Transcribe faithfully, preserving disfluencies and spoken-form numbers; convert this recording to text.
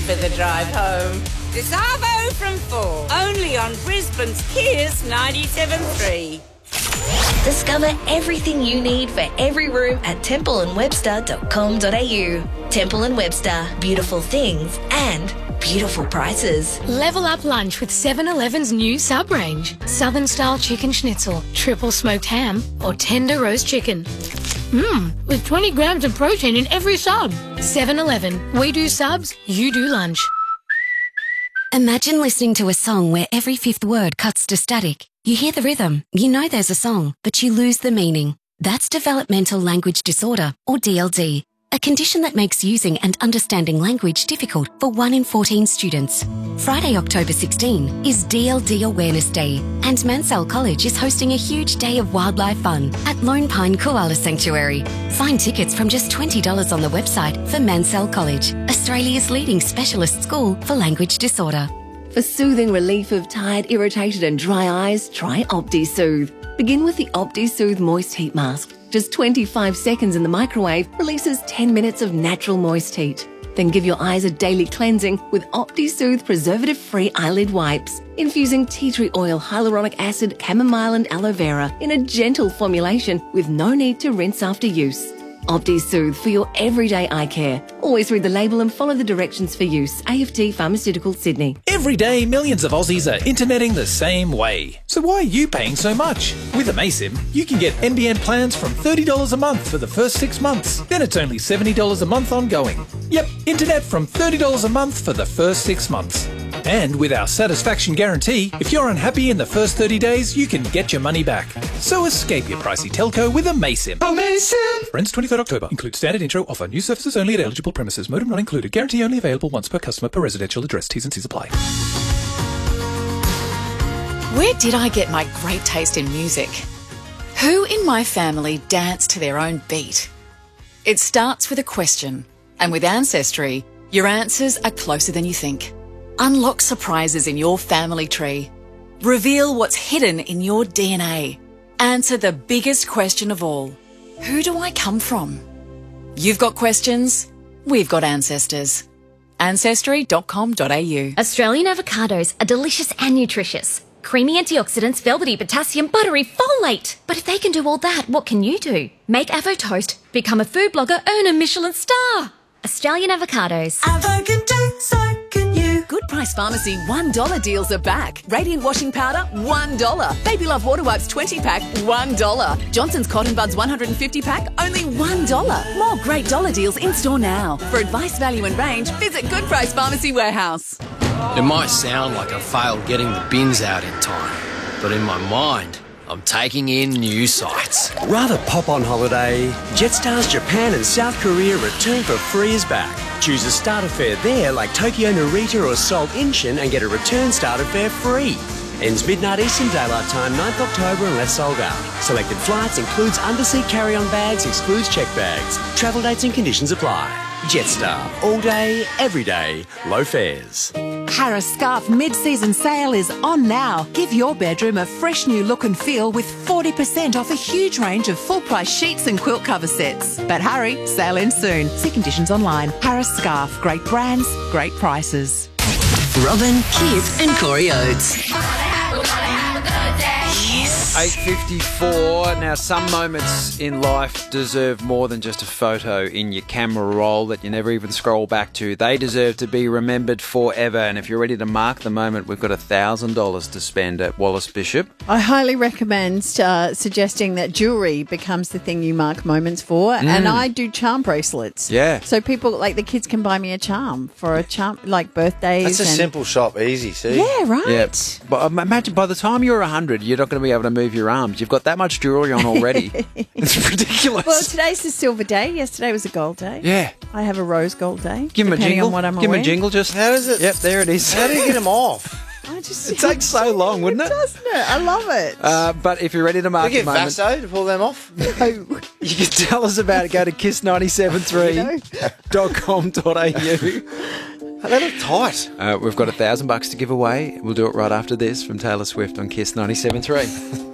for the drive home. DeSavo from four, only on Brisbane's Kiss ninety-seven point three. Discover everything you need for every room at temple and webster dot com dot a u. Temple and Webster, beautiful things and beautiful prices. Level up lunch with seven eleven's new sub range. Southern style chicken schnitzel, triple smoked ham or tender roast chicken. Mmm, with twenty grams of protein in every sub. seven eleven, we do subs, you do lunch. Imagine listening to a song where every fifth word cuts to static. You hear the rhythm, you know there's a song, but you lose the meaning. That's developmental language disorder, or D L D, a condition that makes using and understanding language difficult for one in fourteen students. Friday, October sixteenth is D L D Awareness Day, and Mansell College is hosting a huge day of wildlife fun at Lone Pine Koala Sanctuary. Find tickets from just twenty dollars on the website for Mansell College, Australia's leading specialist school for language disorder. For soothing relief of tired, irritated and dry eyes, try OptiSoothe. Begin with the OptiSoothe Moist Heat Mask. Just twenty-five seconds in the microwave releases ten minutes of natural moist heat. Then give your eyes a daily cleansing with OptiSoothe preservative-free eyelid wipes, infusing tea tree oil, hyaluronic acid, chamomile and aloe vera in a gentle formulation with no need to rinse after use. OptiSoothe for your everyday eye care. Always read the label and follow the directions for use. A F T Pharmaceutical, Sydney. Every day, millions of Aussies are interneting the same way. So why are you paying so much? With Amaysim, you can get N B N plans from thirty dollars a month for the first six months. Then it's only seventy dollars a month ongoing. Yep, internet from thirty dollars a month for the first six months. And with our satisfaction guarantee, if you're unhappy in the first thirty days, you can get your money back. So escape your pricey telco with Amaysim. Amaysim! Ends twenty-third October. Includes standard intro offer. New services only at eligible premises. Modem not included. Guarantee only available once per customer per residential address. T's and C's apply. Where did I get my great taste in music? Who in my family dance to their own beat? It starts with a question. And with Ancestry, your answers are closer than you think. Unlock surprises in your family tree. Reveal what's hidden in your D N A. Answer the biggest question of all. Who do I come from? You've got questions, we've got ancestors. ancestry dot com dot a u. Australian avocados are delicious and nutritious. Creamy antioxidants, velvety potassium, buttery folate. But if they can do all that, what can you do? Make Avo Toast, become a food blogger, earn a Michelin star. Australian avocados. Avo can do, so can you. Good Price Pharmacy one dollar deals are back. Radiant washing powder, one dollar. Baby Love water wipes twenty pack, one dollar. Johnson's Cotton Buds one hundred fifty pack, only one dollar. More great dollar deals in store now. For advice, value and range, visit Good Price Pharmacy Warehouse. It might sound like I failed getting the bins out in time, but in my mind, I'm taking in new sights. Rather pop on holiday? Jetstar's Japan and South Korea return for free is back. Choose a starter fare there like Tokyo Narita or Seoul Incheon and get a return starter fare free. Ends midnight Eastern Daylight Time, ninth October unless sold out. Selected flights includes underseat carry-on bags, excludes check bags. Travel dates and conditions apply. Jetstar. All day, every day. Low fares. Harris Scarf mid-season sale is on now. Give your bedroom a fresh new look and feel with forty percent off a huge range of full-price sheets and quilt cover sets. But hurry, sale ends soon. See conditions online. Harris Scarf. Great brands, great prices. Robin, Kip and Corey Oates. eight fifty-four. Now, some moments in life deserve more than just a photo in your camera roll that you never even scroll back to. They deserve to be remembered forever. And if you're ready to mark the moment, we've got one thousand dollars to spend at Wallace Bishop. I highly recommend uh, suggesting that jewellery becomes the thing you mark moments for. Mm. And I do charm bracelets. Yeah. So people, like the kids can buy me a charm for a charm, like birthdays. That's a and... simple shop, easy, see? Yeah, right. Yeah. But imagine by the time you're one hundred, you're not going to be able to move your arms. You've got that much jewellery on already. It's ridiculous. Well, today's the silver day. Yesterday was a gold day. Yeah. I have a rose gold day. Give him a jingle. On what I'm Give him wearing. a jingle. Just how is it? Yep, there it is. How do you get them off? I just, it takes so long, wouldn't it? Doesn't it? I love it. Uh, but if you're ready to mark you the moment, get Vaso to pull them off? No. You can tell us about it. Go to kiss nine seven three dot com dot a u. They look tight. Uh, we've got a thousand bucks to give away. We'll do it right after this from Taylor Swift on Kiss ninety-seven point three.